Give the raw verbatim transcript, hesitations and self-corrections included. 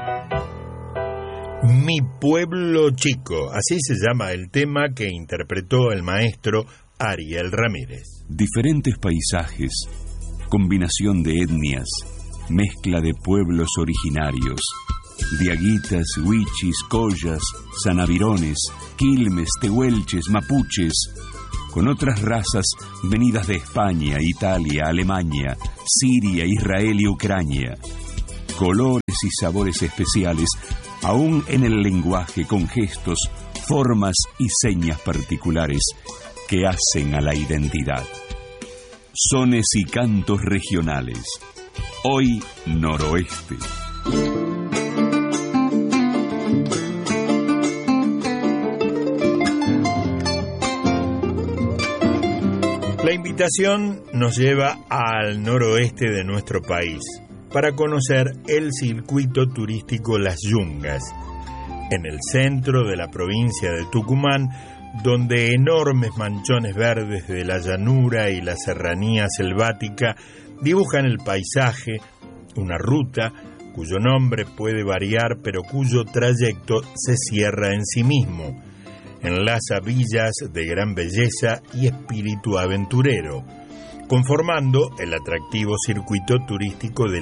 Mi pueblo chico, así se llama el tema que interpretó el maestro Ariel Ramírez. Diferentes paisajes, combinación de etnias, mezcla de pueblos originarios, diaguitas, huichis, collas, sanavirones, quilmes, tehuelches, mapuches, con otras razas venidas de España, Italia, Alemania, Siria, Israel y Ucrania. Colores y sabores especiales, aún en el lenguaje, con gestos, formas y señas particulares que hacen a la identidad. Sones y cantos regionales. Hoy Noroeste. La invitación nos lleva al noroeste de nuestro país para conocer el circuito turístico Las Yungas, en el centro de la provincia de Tucumán, donde enormes manchones verdes de la llanura y la serranía selvática dibujan el paisaje, una ruta cuyo nombre puede variar pero cuyo trayecto se cierra en sí mismo. Enlaza villas de gran belleza y espíritu aventurero, conformando el atractivo circuito turístico de